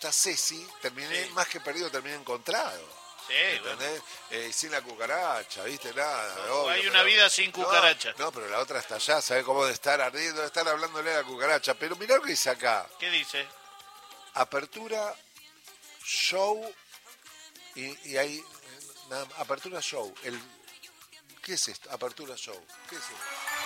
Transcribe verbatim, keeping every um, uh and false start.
está Ceci, terminé Sí. más que perdido, terminé encontrado. Sí, ¿Entendés? bueno. Eh, sin la cucaracha, ¿viste? Nada. No, obvio, hay una pero- vida sin cucaracha. No, no, pero la otra está allá, ¿sabés cómo de estar ardiendo, de estar hablándole a la cucaracha? Pero mirá lo que dice acá. ¿Qué dice? Apertura, show, y, y hay... nada más, apertura, show. El, ¿Qué es esto? Apertura, show. ¿Qué es esto?